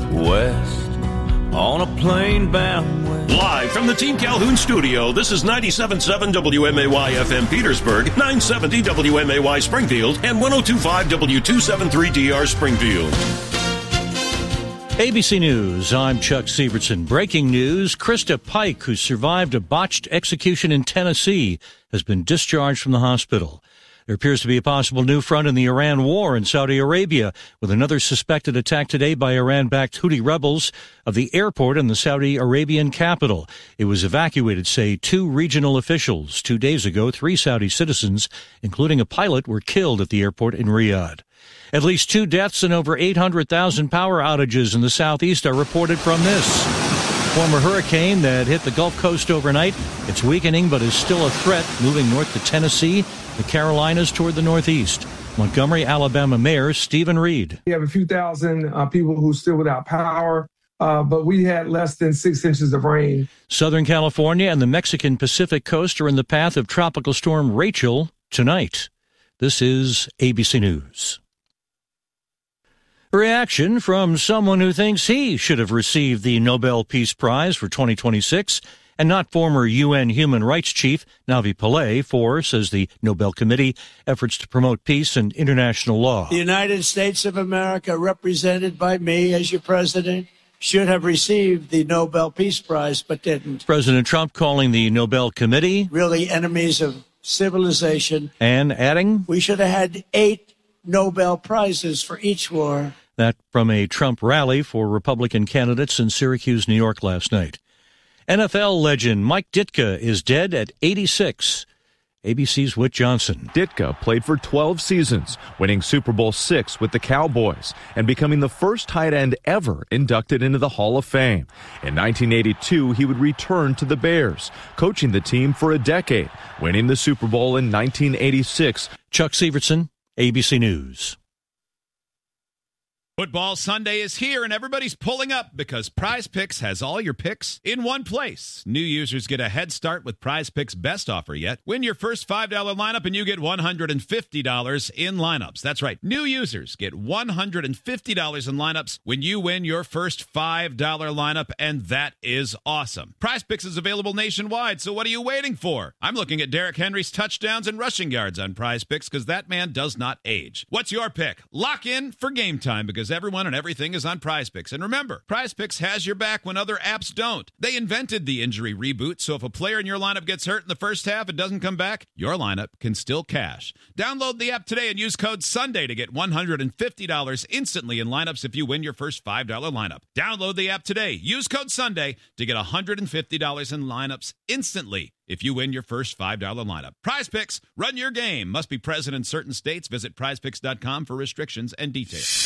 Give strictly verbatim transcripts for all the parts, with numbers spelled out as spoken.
west on a plane bound west. Live from the Team Calhoun studio, this is ninety-seven point seven W M A Y F M Petersburg, nine seventy W M A Y Springfield, and one oh two point five W two seventy-three D R Springfield. A B C News, I'm Chuck Sievertson. Breaking news, Krista Pike, who survived a botched execution in Tennessee, has been discharged from the hospital. There appears to be a possible new front in the Iran war in Saudi Arabia, with another suspected attack today by Iran-backed Houthi rebels of the airport in the Saudi Arabian capital. It was evacuated, say, two regional officials. Two days ago, three Saudi citizens, including a pilot, were killed at the airport in Riyadh. At least two deaths and over eight hundred thousand power outages in the southeast are reported from this. Former hurricane that hit the Gulf Coast overnight. It's weakening, but is still a threat, moving north to Tennessee, the Carolinas toward the northeast. Montgomery, Alabama Mayor Stephen Reed. We have a few thousand uh, people who are still without power, uh, but we had less than six inches of rain. Southern California and the Mexican Pacific coast are in the path of Tropical Storm Rachel tonight. This is A B C News. Reaction from someone who thinks he should have received the Nobel Peace Prize for twenty twenty-six, and not former U N Human Rights Chief Navi Pillay for, says the Nobel Committee, efforts to promote peace and international law. The United States of America, represented by me as your president, should have received the Nobel Peace Prize, but didn't. President Trump calling the Nobel Committee really enemies of civilization, and adding, we should have had eight Nobel Prizes for each war. That from a Trump rally for Republican candidates in Syracuse, New York last night. N F L legend Mike Ditka is dead at eighty-six. A B C's Whit Johnson. Ditka played for twelve seasons, winning Super Bowl six with the Cowboys and becoming the first tight end ever inducted into the Hall of Fame. In nineteen eighty-two, he would return to the Bears, coaching the team for a decade, winning the Super Bowl in nineteen eighty-six. Chuck Sievertson, A B C News. Football Sunday is here, and everybody's pulling up because Prize Picks has all your picks in one place. New users get a head start with Prize Picks' best offer yet. Win your first five dollar lineup, and you get one hundred fifty dollars in lineups. That's right. New users get one hundred fifty dollars in lineups when you win your first five dollar lineup, and that is awesome. Prize Picks is available nationwide, so what are you waiting for? I'm looking at Derrick Henry's touchdowns and rushing yards on Prize Picks because that man does not age. What's your pick? Lock in for game time because everyone and everything is on Prize Picks. And remember, Prize Picks has your back when other apps don't. They invented the injury reboot, so if a player in your lineup gets hurt in the first half and doesn't come back, your lineup can still cash. Download the app today and use code SUNDAY to get one hundred fifty dollars instantly in lineups if you win your first five dollar lineup. Download the app today. Use code SUNDAY to get one hundred fifty dollars in lineups instantly if you win your first five dollar lineup. Prize Picks, run your game. Must be present in certain states. Visit prize picks dot com for restrictions and details.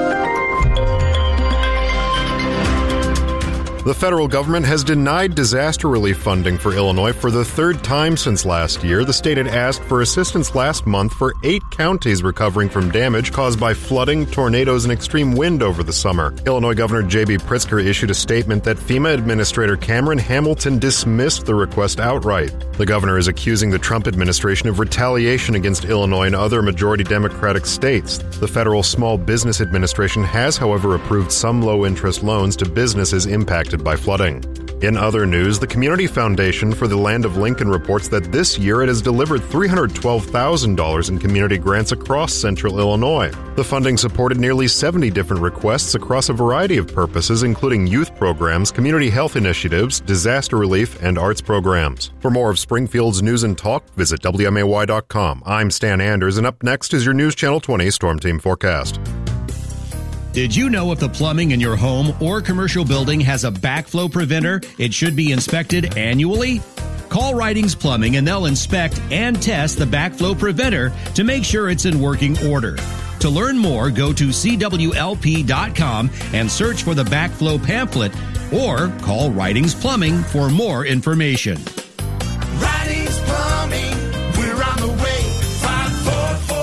The federal government has denied disaster relief funding for Illinois for the third time since last year. The state had asked for assistance last month for eight counties recovering from damage caused by flooding, tornadoes, and extreme wind over the summer. Illinois Governor J B Pritzker issued a statement that FEMA Administrator Cameron Hamilton dismissed the request outright. The governor is accusing the Trump administration of retaliation against Illinois and other majority Democratic states. The Federal Small Business Administration has, however, approved some low-interest loans to businesses impacted by flooding. In other news, the Community Foundation for the Land of Lincoln reports that this year it has delivered three hundred twelve thousand dollars in community grants across central Illinois. The funding supported nearly seventy different requests across a variety of purposes, including youth programs, community health initiatives, disaster relief, and arts programs. For more of Springfield's news and talk, visit W M A Y dot com. I'm Stan Anders, and up next is your News Channel twenty Storm Team forecast. Did you know if the plumbing in your home or commercial building has a backflow preventer, it should be inspected annually? Call Ridings Plumbing and they'll inspect and test the backflow preventer to make sure it's in working order. To learn more, go to C W L P dot com and search for the backflow pamphlet or call Ridings Plumbing for more information. Ridings Plumbing, we're on the way. five four four, six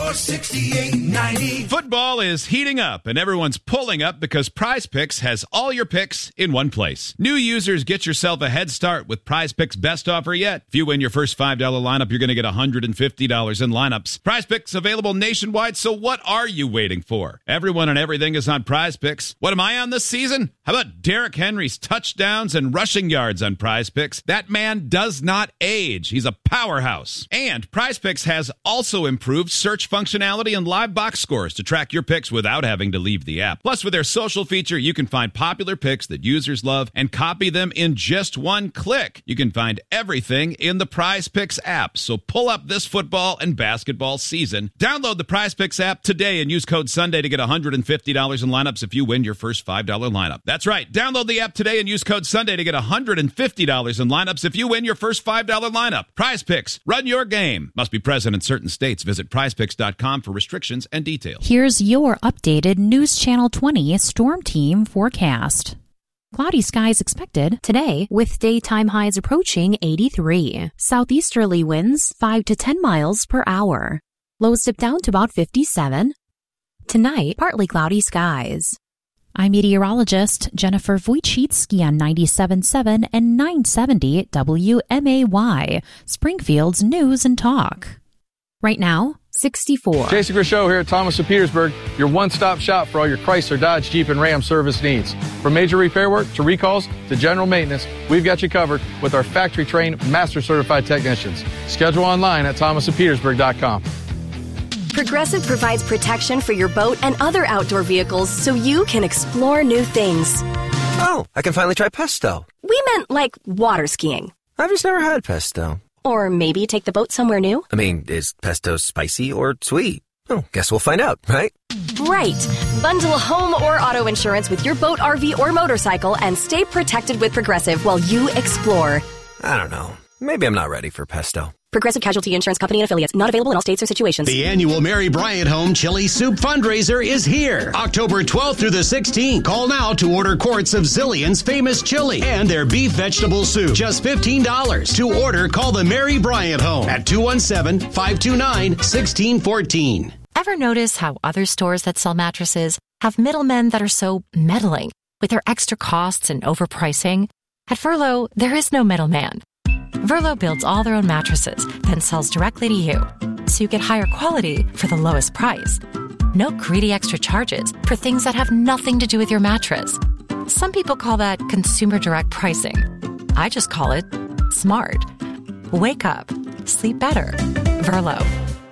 sixty-eight ninety. Football is heating up, and everyone's pulling up because Prize Picks has all your picks in one place. New users, get yourself a head start with Prize Picks' best offer yet. If you win your first five dollars lineup, you're going to get one hundred fifty dollars in lineups. Prize Picks available nationwide, so what are you waiting for? Everyone and everything is on Prize Picks. What am I on this season? How about Derrick Henry's touchdowns and rushing yards on Prize Picks? That man does not age. He's a powerhouse. And Prize Picks has also improved search functionality and live box scores to track your picks without having to leave the app. Plus, with their social feature, you can find popular picks that users love and copy them in just one click. You can find everything in the Prize Picks app. So pull up this football and basketball season. Download the Prize Picks app today and use code Sunday to get one hundred fifty dollars in lineups if you win your first five dollars lineup. That's right. Download the app today and use code Sunday to get one hundred fifty dollars in lineups if you win your first five dollars lineup. Prize Picks. Run your game. Must be present in certain states. Visit prize picks dot com for restrictions and details. Here's your updated News Channel twenty Storm Team forecast. Cloudy skies expected today with daytime highs approaching eighty-three. Southeasterly winds five to ten miles per hour. Lows dip down to about fifty-seven. Tonight, partly cloudy skies. I'm meteorologist Jennifer Wojcicki on ninety-seven point seven and nine seventy W M A Y, Springfield's News and Talk. Right now, sixty-four. Jason Grishow here at Thomas of Petersburg, your one-stop shop for all your Chrysler, Dodge, Jeep, and Ram service needs. From major repair work to recalls to general maintenance, we've got you covered with our factory-trained, master-certified technicians. Schedule online at thomas of petersburg dot com. Progressive provides protection for your boat and other outdoor vehicles so you can explore new things. Oh, I can finally try pesto. We meant like water skiing. I've just never had pesto. Or maybe take the boat somewhere new. I mean, is pesto spicy or sweet? Oh, guess we'll find out, right? Right. Bundle home or auto insurance with your boat, R V, or motorcycle and stay protected with Progressive while you explore. I don't know. Maybe I'm not ready for pesto. Progressive Casualty Insurance Company and Affiliates. Not available in all states or situations. The annual Mary Bryant Home Chili Soup fundraiser is here. October twelfth through the sixteenth. Call now to order quarts of Zillion's famous chili and their beef vegetable soup. Just fifteen dollars. To order, call the Mary Bryant Home at two one seven, five two nine, one six one four. Ever notice how other stores that sell mattresses have middlemen that are so meddling with their extra costs and overpricing? At Verlo, there is no middleman. Verlo builds all their own mattresses, then sells directly to you, so you get higher quality for the lowest price. No greedy extra charges for things that have nothing to do with your mattress. Some people call that consumer direct pricing. I just call it smart. Wake up. Sleep better. Verlo.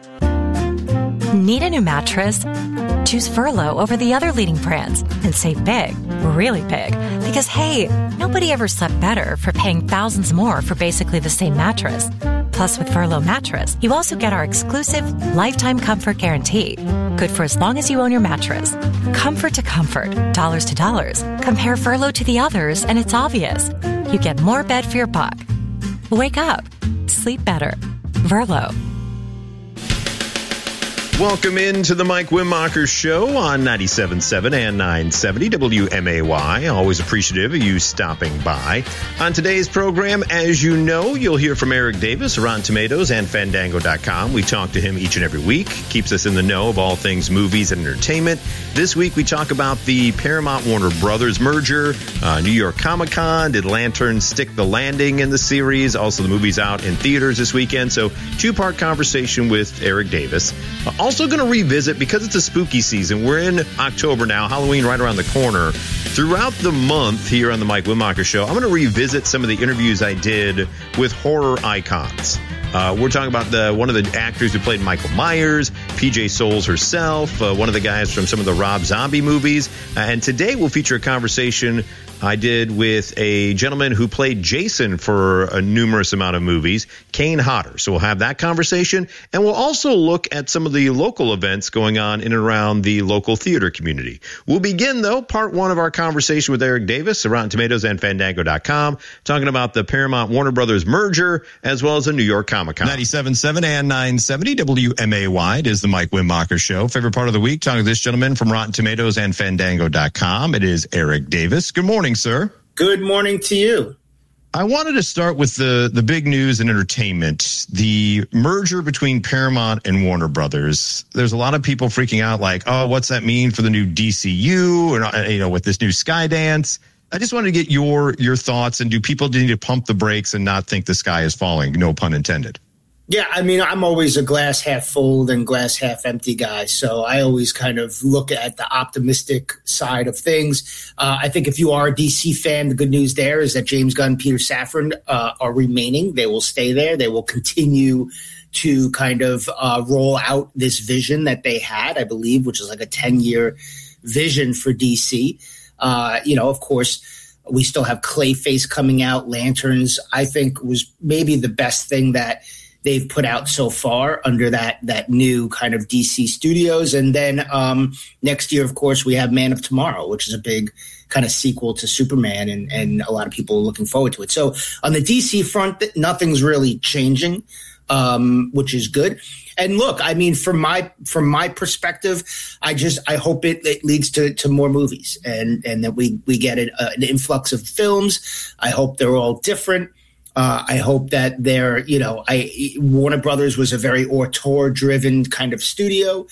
Need a new mattress? Choose Verlo over the other leading brands and save big, really big. Because, hey, nobody ever slept better for paying thousands more for basically the same mattress. Plus, with Verlo mattress, you also get our exclusive lifetime comfort guarantee. Good for as long as you own your mattress. Comfort to comfort, dollars to dollars. Compare Verlo to the others, and it's obvious. You get more bed for your buck. Wake up. Sleep better. Verlo. Welcome into the Mike Wimmacher Show on ninety-seven point seven and nine seventy W M A Y. Always appreciative of you stopping by. On today's program, as you know, you'll hear from Eric Davis, Rotten Tomatoes, and Fandango dot com. We talk to him each and every week. Keeps us in the know of all things movies and entertainment. This week, we talk about the Paramount-Warner Brothers merger, uh, New York Comic-Con. Did Lanterns stick the landing in the series? Also, the movie's out in theaters this weekend. So, two-part conversation with Eric Davis. Uh, Also going to revisit, because it's a spooky season, we're in October now, Halloween right around the corner. Throughout the month here on the Mike Wimmacher Show, I'm going to revisit some of the interviews I did with horror icons. Uh, we're talking about the one of the actors who played Michael Myers, P J Souls herself, uh, one of the guys from some of the Rob Zombie movies. Uh, and today we'll feature a conversation I did with a gentleman who played Jason for a numerous amount of movies, Kane Hodder. So we'll have that conversation, and we'll also look at some of the local events going on in and around the local theater community. We'll begin, though, part one of our conversation with Eric Davis, Rotten Tomatoes and Fandango dot com, talking about the Paramount-Warner Brothers merger, as well as the New York Comic-Con. ninety-seven point seven and nine seventy W M A Y. It is the Mike Wimmacher Show. Favorite part of the week, talking to this gentleman from Rotten Tomatoes and Fandango dot com. It is Eric Davis. Good morning, sir. Good morning to you. I wanted to start with the, the big news in entertainment, the merger between Paramount and Warner Brothers. There's a lot of people freaking out like, oh, what's that mean for the new D C U and, you know, with this new Skydance? I just wanted to get your your thoughts, and do people need to pump the brakes and not think the sky is falling? No pun intended. Yeah, I mean, I'm always a glass half full and glass half empty guy. So I always kind of look at the optimistic side of things. Uh, I think if you are a D C fan, the good news there is that James Gunn and Peter Safran uh, are remaining. They will stay there. They will continue to kind of uh, roll out this vision that they had, I believe, which is like a ten-year vision for D C. Uh, you know, of course, we still have Clayface coming out. Lanterns, I think, was maybe the best thing that they've put out so far under that that new kind of D C Studios. And then um, next year, of course, we have Man of Tomorrow, which is a big kind of sequel to Superman, and, and a lot of people are looking forward to it. So on the D C front, nothing's really changing, um, which is good. And look, I mean, from my from my perspective, I just I hope it, it leads to, to more movies, and and that we we get an, uh, an influx of films. I hope they're all different. Uh, I hope that they're, you know, I Warner Brothers was a very auteur-driven kind of studio,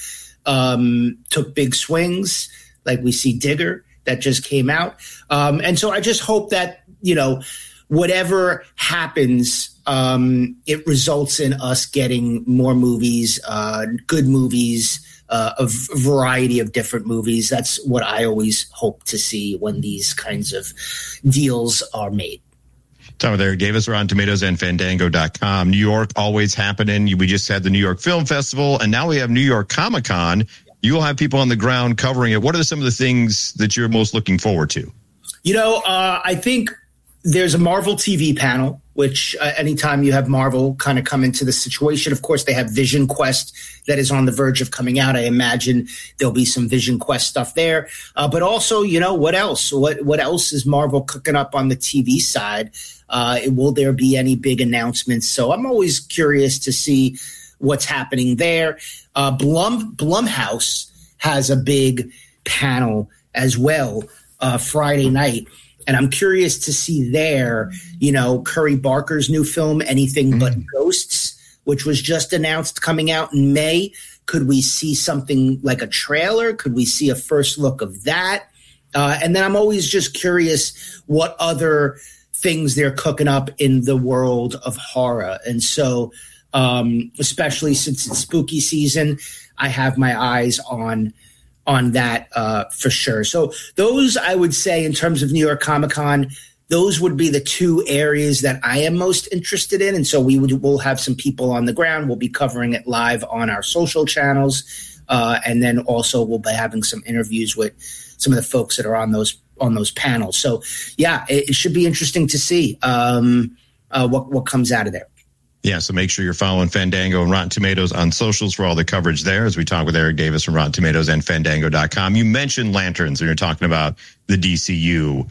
um, took big swings, like we see Digger that just came out. Um, and so I just hope that, you know, whatever happens, um, it results in us getting more movies, uh, good movies, uh, a variety of different movies. That's what I always hope to see when these kinds of deals are made. Talking with Eric Davis, Rotten Tomatoes and Fandango dot com. New York always happening. We just had the New York Film Festival, and now we have New York Comic Con. You'll have people on the ground covering it. What are some of the things that you're most looking forward to? You know, uh, I think there's a Marvel T V panel, which uh, anytime you have Marvel kind of come into the situation, of course, they have Vision Quest that is on the verge of coming out. I imagine there'll be some Vision Quest stuff there. Uh, but also, you know, what else? What what else is Marvel cooking up on the T V side? Uh, will there be any big announcements? So I'm always curious to see what's happening there. Uh, Blum Blumhouse has a big panel as well uh, Friday night. And I'm curious to see there, you know, Curry Barker's new film, Anything mm. But Ghosts, which was just announced coming out in May. Could we see something like a trailer? Could we see a first look of that? Uh, and then I'm always just curious what other things they're cooking up in the world of horror. And so, um, especially since it's spooky season, I have my eyes on on that uh, for sure. So those, I would say, in terms of New York Comic Con, those would be the two areas that I am most interested in. And so we would, we'll have some people on the ground. We'll be covering it live on our social channels. Uh, and then also we'll be having some interviews with some of the folks that are on those on those panels. So, yeah, it, it should be interesting to see um, uh, what, what comes out of there. Yeah, so make sure you're following Fandango and Rotten Tomatoes on socials for all the coverage there as we talk with Eric Davis from Rotten Tomatoes and Fandango dot com. You mentioned Lanterns when you're talking about the D C U.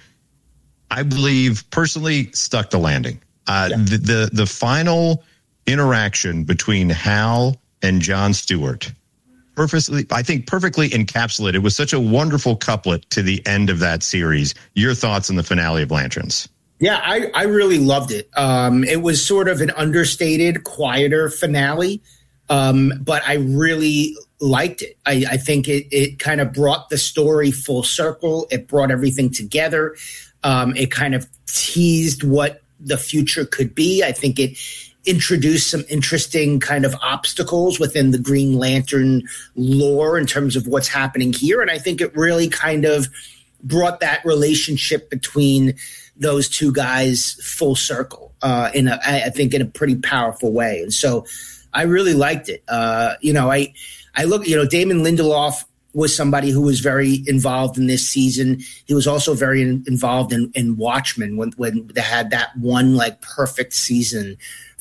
I believe, personally, stuck the landing. Uh, yeah. the, the the final interaction between Hal and Jon Stewart, perfectly, I think, perfectly encapsulated, was such a wonderful couplet to the end of that series. Your thoughts on the finale of Lanterns? Yeah, I, I really loved it. Um, it was sort of an understated, quieter finale, um, but I really liked it. I, I think it, it kind of brought the story full circle. It brought everything together. Um, it kind of teased what the future could be. I think it introduced some interesting kind of obstacles within the Green Lantern lore in terms of what's happening here. And I think it really kind of brought that relationship between those two guys full circle uh, in a, I think in a pretty powerful way. And so I really liked it. Uh, you know, I, I look, you know, Damon Lindelof was somebody who was very involved in this season. He was also very in, involved in, in Watchmen when, when they had that one like perfect season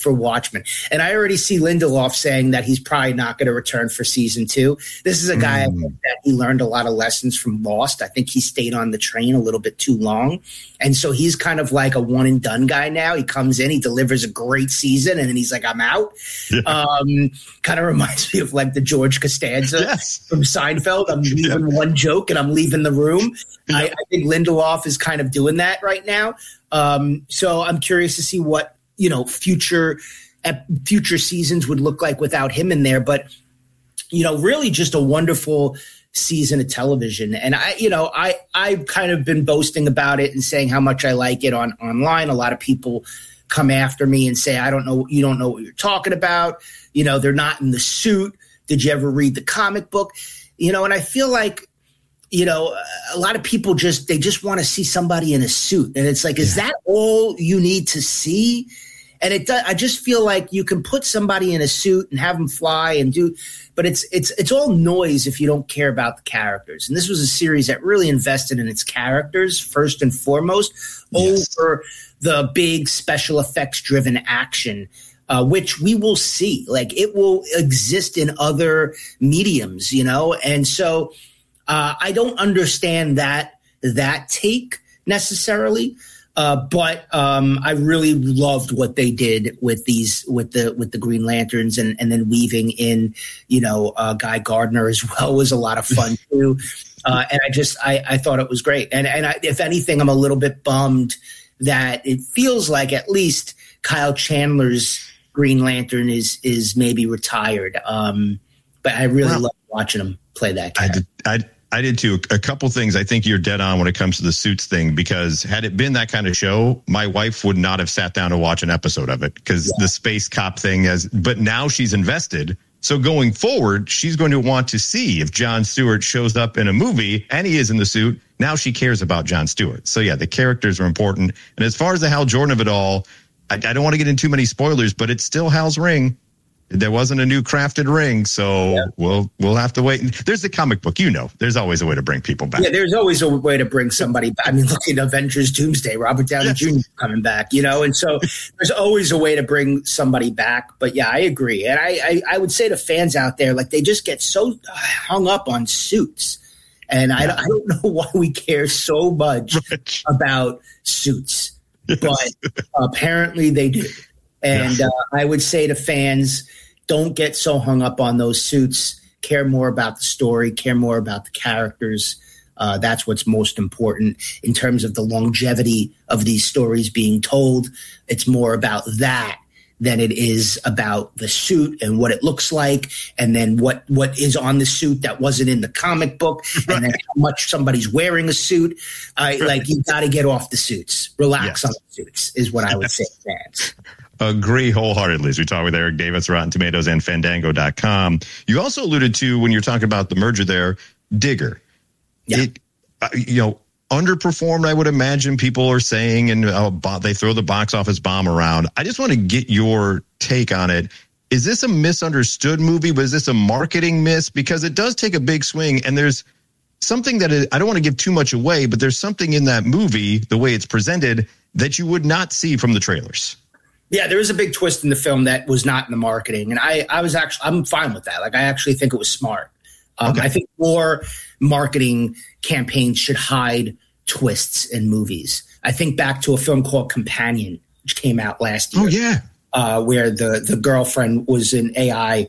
for Watchmen. And I already see Lindelof saying that he's probably not going to return for season two. This is a guy mm. that he learned a lot of lessons from Lost. I think he stayed on the train a little bit too long. And so he's kind of like a one and done guy now. He comes in, he delivers a great season, and then he's like, I'm out. Yeah. Um, kind of reminds me of like the George Costanza yes. from Seinfeld. I'm leaving yeah. one joke and I'm leaving the room. Yeah. I, I think Lindelof is kind of doing that right now. Um, so I'm curious to see what, you know, future uh, future seasons would look like without him in there. But, you know, really just a wonderful season of television. And I, you know, I, I've kind of been boasting about it and saying how much I like it on online. A lot of people come after me and say, I don't know, you don't know what you're talking about. You know, they're not in the suit. Did you ever read the comic book? You know, and I feel like, you know, a lot of people just, they just want to see somebody in a suit. And it's like, is that all you need to see? And it does, I just feel like you can put somebody in a suit and have them fly and do, but it's, it's, it's all noise if you don't care about the characters. And this was a series that really invested in its characters first and foremost yes. over the big special effects driven action, uh, which we will see. Like it will exist in other mediums, you know? And so, Uh, I don't understand that that take necessarily, uh, but um, I really loved what they did with these with the with the Green Lanterns and, and then weaving in, you know, uh, Guy Gardner as well was a lot of fun too. Uh, and I just I, I thought it was great. And and I, if anything, I'm a little bit bummed that it feels like at least Kyle Chandler's Green Lantern is is maybe retired. Um, but I really wow. love watching him play that character. I did, I, I did too. A couple things. I think you're dead on when it comes to the suits thing, because had it been that kind of show, my wife would not have sat down to watch an episode of it because yeah. the space cop thing has, but now she's invested. So going forward, she's going to want to see if Jon Stewart shows up in a movie and he is in the suit. Now she cares about Jon Stewart. So yeah, the characters are important. And as far as the Hal Jordan of it all, I, I don't want to get into too many spoilers, but it's still Hal's ring. There wasn't a new crafted ring, so yeah. we'll we'll have to wait. There's the comic book, you know. There's always a way to bring people back. Yeah, there's always a way to bring somebody back. I mean, look at Avengers Doomsday, Robert Downey yes. Junior coming back, you know, and so there's always a way to bring somebody back. But yeah, I agree. And I, I, I would say to fans out there, like they just get so hung up on suits. And yeah. I, I don't know why we care so much right. about suits, yes. but apparently they do. And uh, I would say to fans, don't get so hung up on those suits. Care more about the story. Care more about the characters. Uh, that's what's most important in terms of the longevity of these stories being told. It's more about that than it is about the suit and what it looks like, and then what, what is on the suit that wasn't in the comic book, right. and then how much somebody's wearing a suit. Uh, right. Like, you got to get off the suits. Relax yes. on the suits is what I would say to fans. Agree wholeheartedly. As we talk with Eric Davis, Rotten Tomatoes, and Fandango dot com. You also alluded to, when you're talking about the merger there, Digger. Yeah. It, uh, you know, underperformed, I would imagine people are saying, and uh, they throw the box office bomb around. I just want to get your take on it. Is this a misunderstood movie? Was this a marketing miss? Because it does take a big swing, and there's something that is, I don't want to give too much away, but there's something in that movie, the way it's presented, that you would not see from the trailers. Yeah, there is a big twist in the film that was not in the marketing. And I, I was actually, I'm fine with that. Like, I actually think it was smart. Um, okay. I think more marketing campaigns should hide twists in movies. I think back to a film called Companion, which came out last year. Oh, yeah. Uh, where the, the girlfriend was an A I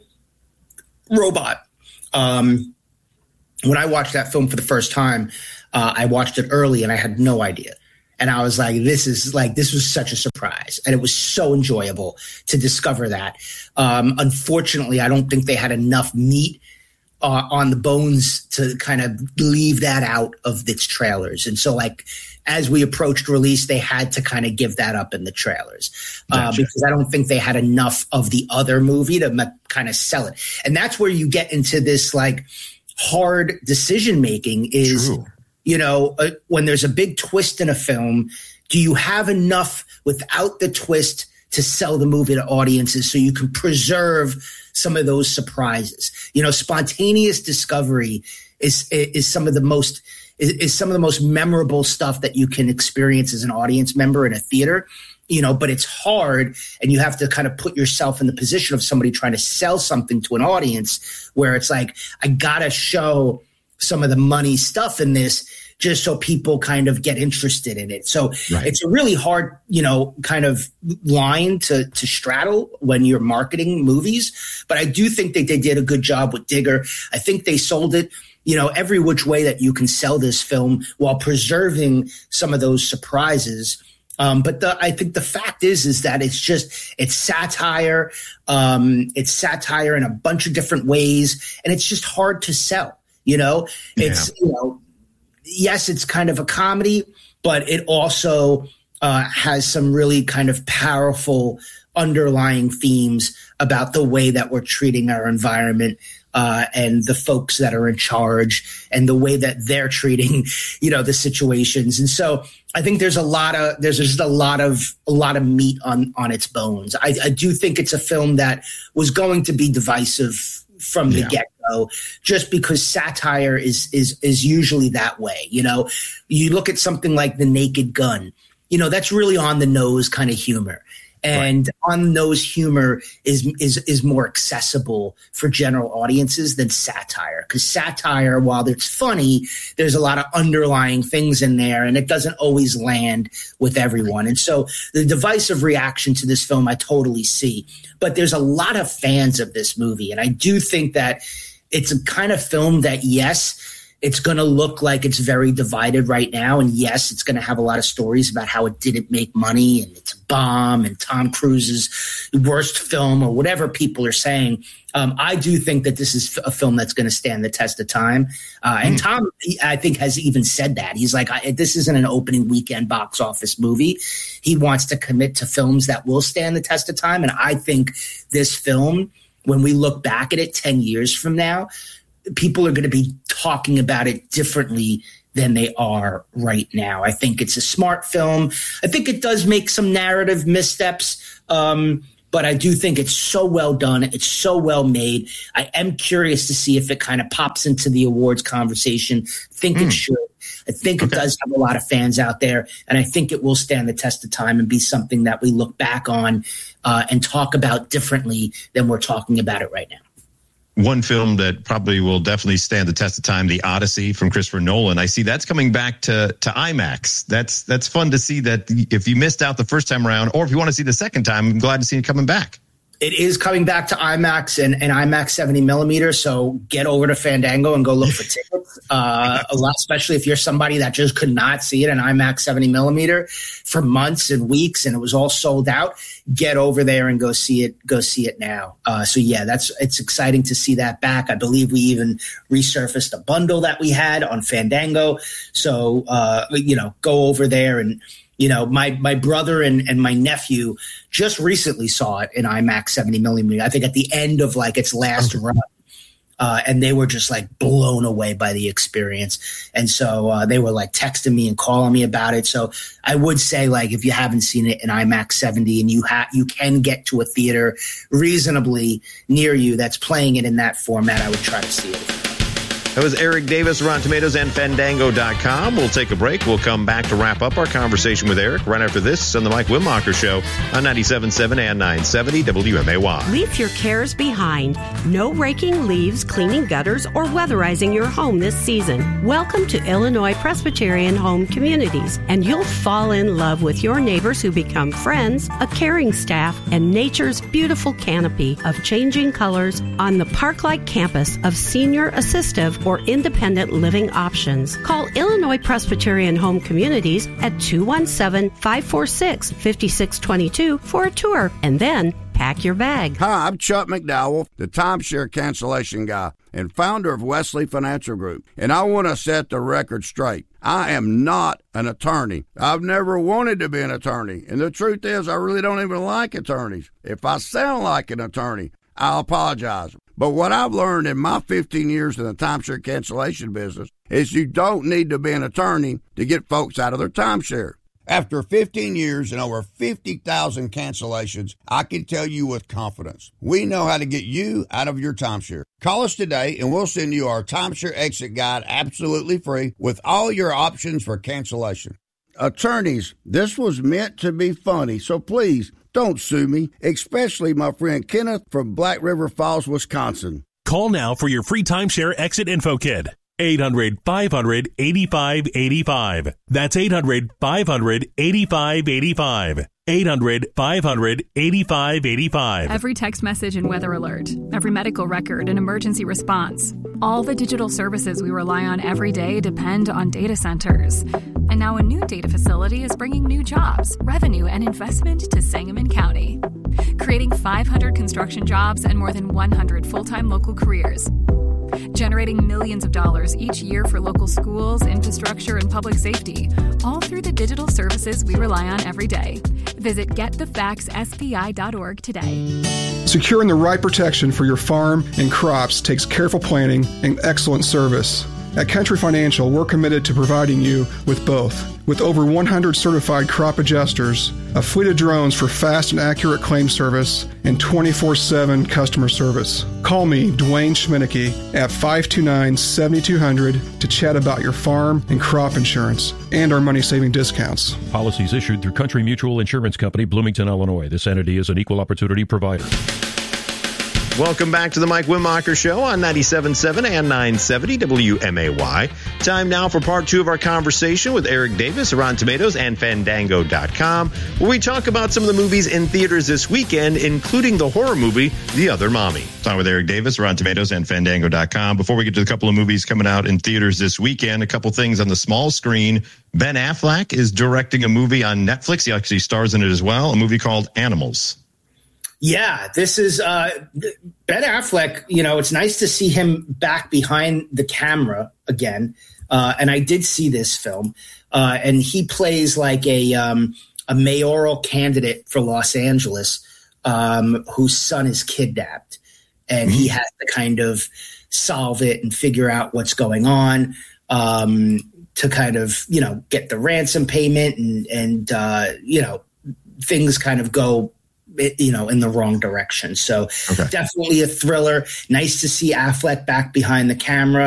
robot. Um, when I watched that film for the first time, uh, I watched it early and I had no idea. And I was like, this is like, this was such a surprise. And it was so enjoyable to discover that. Um, unfortunately, I don't think they had enough meat uh, on the bones to kind of leave that out of its trailers. And so, like, as we approached release, they had to kind of give that up in the trailers uh, gotcha. because I don't think they had enough of the other movie to m- kind of sell it. And that's where you get into this, like, hard decision making is, True. you know, uh, when there's a big twist in a film, do you have enough without the twist to sell the movie to audiences so you can preserve some of those surprises? You know, spontaneous discovery is is some of the most is, is some of the most memorable stuff that you can experience as an audience member in a theater. You know, but it's hard, and you have to kind of put yourself in the position of somebody trying to sell something to an audience where it's like, I gotta show some of the money stuff in this just so people kind of get interested in it. So right. It's a really hard, you know, kind of line to, to straddle when you're marketing movies. But I do think that they did a good job with Digger. I think they sold it, you know, every which way that you can sell this film while preserving some of those surprises. Um, but the, I think the fact is, is that it's just, it's satire. Um, it's satire in a bunch of different ways, and it's just hard to sell, you know, it's, yeah. you know, yes, it's kind of a comedy, but it also, uh, has some really kind of powerful underlying themes about the way that we're treating our environment, uh, and the folks that are in charge and the way that they're treating, you know, the situations. And so I think there's a lot of, there's just a lot of, a lot of meat on, on its bones. I, I do think it's a film that was going to be divisive from the yeah. get-go, just because satire is, is, is usually that way. You know, you look at something like The Naked Gun, you know, that's really on the nose kind of humor. And right. on nose humor is is is more accessible for general audiences than satire, because satire, while it's funny, there's a lot of underlying things in there, and it doesn't always land with everyone. And so the divisive reaction to this film, I totally see. But there's a lot of fans of this movie, and I do think that it's a kind of film that, yes, it's going to look like it's very divided right now. And yes, it's going to have a lot of stories about how it didn't make money and it's a bomb and Tom Cruise's worst film or whatever people are saying. Um, I do think that this is a film that's going to stand the test of time. Uh, and Tom, I think, has even said that. He's like, I, this isn't an opening weekend box office movie. He wants to commit to films that will stand the test of time. And I think this film, when we look back at it ten years from now, people are going to be talking about it differently than they are right now. I think it's a smart film. I think it does make some narrative missteps, um, but I do think it's so well done. It's so well made. I am curious to see if it kind of pops into the awards conversation. I think mm. it should. I think okay. it does have a lot of fans out there, and I think it will stand the test of time and be something that we look back on uh, and talk about differently than we're talking about it right now. One film that probably will definitely stand the test of time, The Odyssey from Christopher Nolan. I see that's coming back to, to IMAX. That's that's fun to see that if you missed out the first time around, or if you want to see the second time, I'm glad to see it coming back. It is coming back to IMAX and, and IMAX seventy millimeter. So get over to Fandango and go look for tickets. Uh, a lot, especially if you're somebody that just could not see it in IMAX seventy millimeter for months and weeks, and it was all sold out. Get over there and go see it. Go see it now. Uh, so yeah, that's it's exciting to see that back. I believe we even resurfaced a bundle that we had on Fandango. So uh, you know, go over there and. You know, my my brother and, and my nephew just recently saw it in IMAX seventy millimeter. I think at the end of like its last run, uh, and they were just like blown away by the experience. And so uh, they were like texting me and calling me about it. So I would say, like, if you haven't seen it in IMAX seventy and you have you can get to a theater reasonably near you that's playing it in that format, I would try to see it. That was Eric Davis, Rotten Tomatoes and Fandango dot com. We'll take a break. We'll come back to wrap up our conversation with Eric right after this on the Mike Wimmacher Show on ninety-seven point seven and nine seventy W M A Y. Leave your cares behind. No raking leaves, cleaning gutters, or weatherizing your home this season. Welcome to Illinois Presbyterian Home Communities, and you'll fall in love with your neighbors who become friends, a caring staff, and nature's beautiful canopy of changing colors on the park-like campus of senior assistive or independent living options. Call Illinois Presbyterian Home Communities at two one seven, five four six, five six two two for a tour, and then pack your bag. Hi, I'm Chuck McDowell, the timeshare cancellation guy and founder of Wesley Financial Group, and I want to set the record straight. I am not an attorney. I've never wanted to be an attorney, and the truth is I really don't even like attorneys. If I sound like an attorney, I'll apologize. But what I've learned in my fifteen years in the timeshare cancellation business is you don't need to be an attorney to get folks out of their timeshare. After fifteen years and over fifty thousand cancellations, I can tell you with confidence, we know how to get you out of your timeshare. Call us today and we'll send you our timeshare exit guide absolutely free with all your options for cancellation. Attorneys, this was meant to be funny, so please don't sue me, especially my friend Kenneth from Black River Falls, Wisconsin. Call now for your free timeshare exit info kit. eight hundred, five hundred, eighty-five eighty-five. That's eight hundred, five hundred, eighty-five eighty-five. eight hundred, five hundred, eighty-five eighty-five. Every text message and weather alert, every medical record and emergency response. All the digital services we rely on every day depend on data centers. And now a new data facility is bringing new jobs, revenue, and investment to Sangamon County, creating five hundred construction jobs and more than one hundred full-time local careers, generating millions of dollars each year for local schools, infrastructure, and public safety, all through the digital services we rely on every day. Visit get the facts S P I dot org today. Securing the right protection for your farm and crops takes careful planning and excellent service. At Country Financial, we're committed to providing you with both. With over one hundred certified crop adjusters, a fleet of drones for fast and accurate claim service, and twenty-four seven customer service. Call me, Dwayne Schminicki, at five two nine, seven two zero zero to chat about your farm and crop insurance and our money-saving discounts. Policies issued through Country Mutual Insurance Company, Bloomington, Illinois. This entity is an equal opportunity provider. Welcome back to the Mike Wimacher Show on ninety-seven point seven and nine seventy W M A Y. Time now for part two of our conversation with Eric Davis, Rotten Tomatoes and Fandango dot com, where we talk about some of the movies in theaters this weekend, including the horror movie The Other Mommy. Talking with Eric Davis, Rotten Tomatoes and Fandango dot com. Before we get to a couple of movies coming out in theaters this weekend, a couple things on the small screen. Ben Affleck is directing a movie on Netflix. He actually stars in it as well, a movie called Animals. Yeah, this is uh, Ben Affleck. You know, it's nice to see him back behind the camera again. Uh, and I did see this film, uh, and he plays like a um, a mayoral candidate for Los Angeles um, whose son is kidnapped, and mm-hmm. he has to kind of solve it and figure out what's going on um, to kind of, you know, get the ransom payment and and uh, you know, things kind of go, you know, in the wrong direction. So okay. Definitely a thriller. Nice to see Affleck back behind the camera.